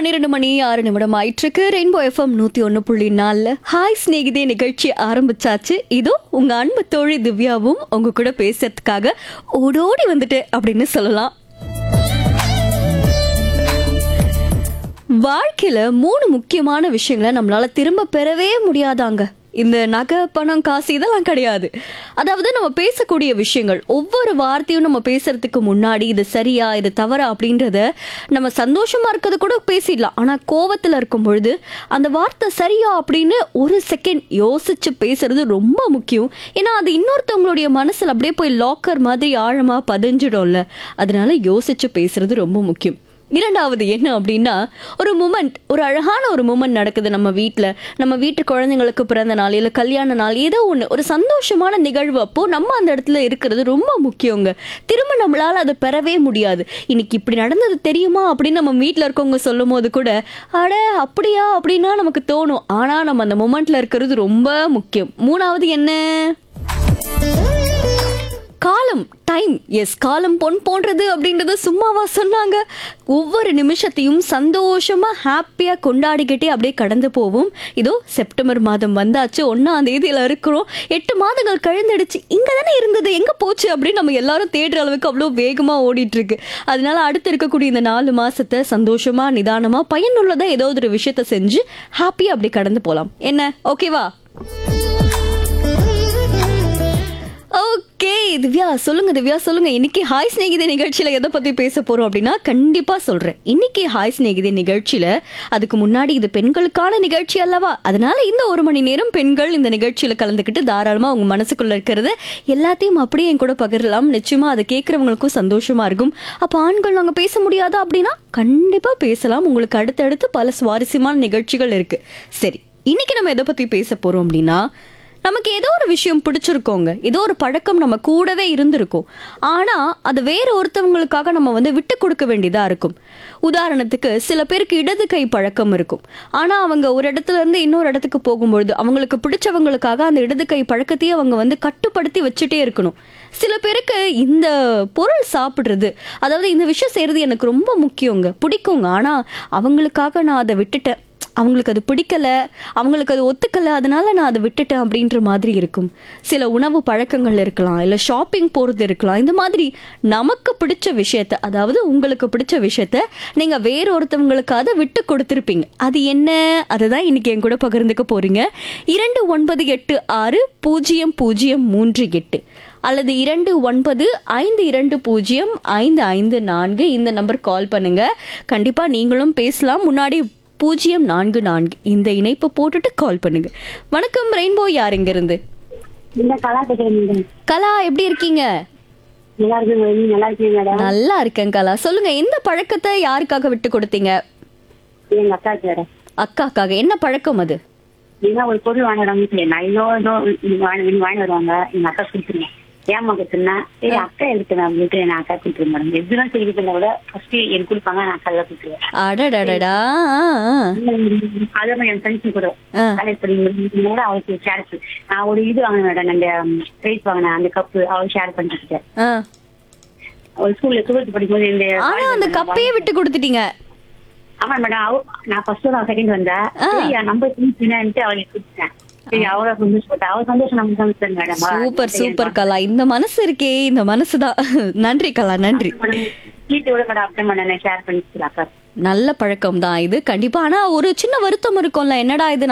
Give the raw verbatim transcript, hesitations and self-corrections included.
பன்னிரண்டு மணி ஆறு நிமிடம் ஆயிட்டிருக்கு. ரெயின்போ எஃப்எம் நூத்தி ஒன்னு புள்ளி நாலுல ஹாய் ஸ்நேகிதே நிகழ்ச்சி ஆரம்பிச்சாச்சு. இதோ உங்க அன்பு தோழி திவ்யாவும் உங்க கூட பேசுறதுக்காக ஓடோடி வந்துட்டு அப்படின்னு சொல்லலாம். வாழ்க்கையில மூணு முக்கியமான விஷயங்களை நம்மளால திரும்ப பெறவே முடியாதாங்க. இந்த நகை, பணம், காசு இதெல்லாம் கிடையாது. அதாவது நம்ம பேசக்கூடிய விஷயங்கள், ஒவ்வொரு வார்த்தையும் நம்ம பேசுறதுக்கு முன்னாடி இது சரியா இது தவறா அப்படின்றத நம்ம சந்தோஷமா இருக்கிறது கூட பேசிடலாம். ஆனா கோவத்துல இருக்கும் பொழுது அந்த வார்த்தை சரியா அப்படின்னு ஒரு செகண்ட் யோசிச்சு பேசுறது ரொம்ப முக்கியம். ஏன்னா அது இன்னொருத்தவங்களுடைய மனசுல அப்படியே போய் லாக்கர் மாதிரி ஆழமா பதிஞ்சிடும்ல. அதனால யோசிச்சு பேசுறது ரொம்ப முக்கியம். இரண்டாவது என்ன அப்படின்னா, ஒரு மூமெண்ட், ஒரு அழகான ஒரு மூமெண்ட் நடக்குது நம்ம வீட்டில், நம்ம வீட்டு குழந்தைங்களுக்கு பிறந்த நாள் இல்லை கல்யாண நாள், ஏதோ ஒன்று, ஒரு சந்தோஷமான நிகழ்வு. அப்போ நம்ம அந்த இடத்துல இருக்கிறது ரொம்ப முக்கியங்க. திரும்ப நம்மளால அதை பெறவே முடியாது. இன்னைக்கு இப்படி நடந்தது தெரியுமா அப்படின்னு நம்ம வீட்டில் இருக்கவங்க சொல்லும் போது கூட அட அப்படியா அப்படின்னா நமக்கு தோணும். ஆனால் நம்ம அந்த மூமெண்ட்ல இருக்கிறது ரொம்ப முக்கியம். மூணாவது என்ன? காலம், டைம். எஸ், காலம் பொன் போன்றது அப்படின்றத சும்மாவா சொன்னாங்க? ஒவ்வொரு நிமிஷத்தையும் சந்தோஷமா ஹாப்பியா கொண்டாடிக்கிட்டே அப்படியே கடந்து போவோம். இதோ செப்டம்பர் மாதம் வந்தாச்சு, ஒன்னாம் தேதியில இருக்கிறோம். எட்டு மாதங்கள் கழிந்துடுச்சு. இங்க தானே இருந்தது, எங்க போச்சு அப்படின்னு நம்ம எல்லாரும் தேடுற அளவுக்கு அவ்வளோ வேகமா ஓடிட்டு இருக்கு. அதனால அடுத்து இருக்கக்கூடிய இந்த நாலு மாசத்தை சந்தோஷமா நிதானமா பயனுள்ளதா ஏதோ ஒரு விஷயத்த செஞ்சு ஹாப்பியா அப்படி கடந்து போலாம். என்ன, ஓகேவா? ஓகே திவ்யா சொல்லுங்க, திவ்யா சொல்லுங்க. இன்னைக்கு ஹாய் ஸ்நேகிதே நிகழ்ச்சியில எதை பத்தி பேச போறோம் அப்படின்னா கண்டிப்பா சொல்றேன். இன்னைக்கு ஹாய் ஸ்நேகிதே நிகழ்ச்சியில, அதுக்கு முன்னாடி இது பெண்களுக்கான நிகழ்ச்சி அல்லவா, அதனால இந்த ஒரு மணி நேரம் பெண்கள் இந்த நிகழ்ச்சியில கலந்துக்கிட்டு தாராளமா உங்க மனசுக்குள்ள இருக்கிறது எல்லாத்தையும் அப்படியே என் கூட பகிரலாம். நிச்சயமா அதை கேட்கறவங்களுக்கும் சந்தோஷமா இருக்கும். அப்ப ஆண்கள் நாங்க பேச முடியாதா அப்படின்னா கண்டிப்பா பேசலாம். உங்களுக்கு அடுத்தடுத்து பல சுவாரஸ்யமான நிகழ்ச்சிகள் இருக்கு. சரி, இன்னைக்கு நம்ம எதை பத்தி பேச போறோம் அப்படின்னா, நமக்கு ஏதோ ஒரு விஷயம் பிடிச்சிருக்கோங்க, ஏதோ ஒரு பழக்கம் நம்ம கூடவே இருந்திருக்கும். ஆனா அது வேற ஒருத்தவங்களுக்காக நம்ம வந்து விட்டு கொடுக்க வேண்டியதா இருக்கும். உதாரணத்துக்கு சில பேருக்கு இடது கை பழக்கம் இருக்கும். ஆனா அவங்க ஒரு இடத்துல இருந்து இன்னொரு இடத்துக்கு போகும்பொழுது அவங்களுக்கு பிடிச்சவங்களுக்காக அந்த இடது கை பழக்கத்தையே அவங்க வந்து கட்டுப்படுத்தி வச்சுட்டே இருக்கணும். சில பேருக்கு இந்த பொருள் சாப்பிடுறது, அதாவது இந்த விஷயம் செய்யறது எனக்கு ரொம்ப முக்கியங்க, பிடிக்குங்க, ஆனா அவங்களுக்காக நான் அதை விட்டுட்டேன், அவங்களுக்கு அது பிடிக்கல, அவங்களுக்கு அது ஒத்துக்கல, அதனால நான் அதை விட்டுட்டேன் அப்படின்ற மாதிரி இருக்கும். சில உணவு பழக்கங்கள் இருக்கலாம், இல்லை ஷாப்பிங் போகிறது இருக்கலாம். இந்த மாதிரி நமக்கு பிடிச்ச விஷயத்த, அதாவது உங்களுக்கு பிடிச்ச விஷயத்த நீங்கள் வேற ஒருத்தவங்களுக்காக விட்டு கொடுத்துருப்பீங்க. அது என்ன? அதுதான் இன்னைக்கு என் கூட பகிர்ந்துக்க போறீங்க. இரண்டு ஒன்பது எட்டு ஆறு பூஜ்ஜியம் பூஜ்ஜியம் மூன்று எட்டு அல்லது இரண்டு ஒன்பது ஐந்து இரண்டு பூஜ்ஜியம் ஐந்து ஐந்து நான்கு இந்த நம்பர் கால் பண்ணுங்க. கண்டிப்பா நீங்களும் பேசலாம். முன்னாடி பூஜ்ஜியம் நான்கு நான்கு இந்த இணைப்பை போட்டுட்டு கால் பண்ணுங்க. வணக்கம் ரெயின்போ, யார் எங்க இருந்து? கலா, எப்படி இருக்கீங்க? நல்லா இருக்கேன் கலா. சொல்லுங்க, எந்த பழக்கத்தை யாருக்காக விட்டு கொடுத்தீங்க? அக்காக்காக. என்ன பழக்கம் அது? ஒரு பொருள் வாங்கிடுவாங்க, வாங்கி வருவாங்க, எங்க அக்கா கொடுத்துருங்க, ஏமா கொடுத்துருந்தா சரி அக்கா எடுத்துவேன் அப்படின்ட்டு நான் அக்கா கொடுத்துருவேன் மேடம். எதுலாம் சரி கொடுத்தா கூட ஃபர்ஸ்ட் எனக்கு கொடுப்பாங்க, நான் அக்கா தான் கொடுத்துருவேன். அடடடடா. அதே மாதிரி என் ஃப்ரெண்ட்ஸ் கூட காலேஜ் படிக்கும் கூட அவளுக்கு ஷேர், நான் ஒரு இது வாங்கினேன் மேடம், அந்த பிரைஸ் வாங்கினேன், அந்த கப்பு அவளுக்கு ஷேர் பண்ணிட்டு ஒரு ஸ்கூல்ல டுவெல்த் படிக்கும்போது இந்த அந்த கப்பையே விட்டு கொடுத்துட்டீங்க. ஆமா மேடம், அவ நான் ஃபர்ஸ்ட் நான் செகண்ட் வந்தேன், நம்பர் பின்னான்ட்டு அவளுக்கு கொடுத்தேன். சூப்பர் சூப்பர் கலா, இந்த மனசு இருக்கே, இந்த மனசுதான். நன்றி கலா, நன்றி. நல்ல பழக்கம் தான் இது கண்டிப்பா. ஆனா ஒரு சின்ன வருத்தம் இருக்கும்ல, என்னடா இது